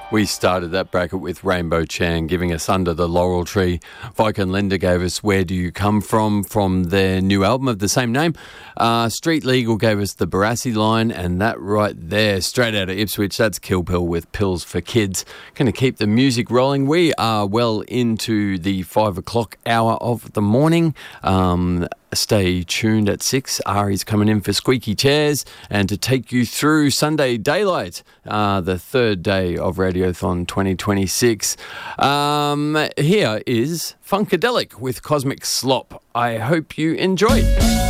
We started that bracket with Rainbow Chan giving us Under the Laurel Tree. Vike and Linda gave us Where Do You Come From their new album of the same name. Street Legal gave us the Barassi line, and that right there, straight out of Ipswich, that's Kill Pill with Pills for Kids. Going to keep the music rolling. We are well into the 5 o'clock hour of the morning. Stay tuned at 6. Ari's coming in for Squeaky Chairs and to take you through Sunday Daylight, the third day of Radiothon 2026. Here is Funkadelic with Cosmic Slop. I hope you enjoy.